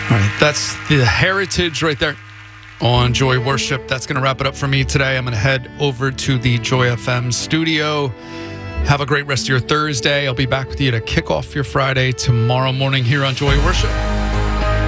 All right, that's the heritage right there on Joy Worship. That's going to wrap it up for me today. I'm going to head over to the Joy FM studio. Have a great rest of your Thursday. I'll be back with you to kick off your Friday tomorrow morning here on Joy Worship.